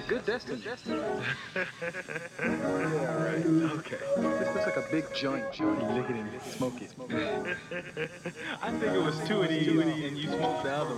good destiny. Yeah, right. Okay. This looks like a big joint. You lick it and smoke it. I think it was two of these, and you smoked the other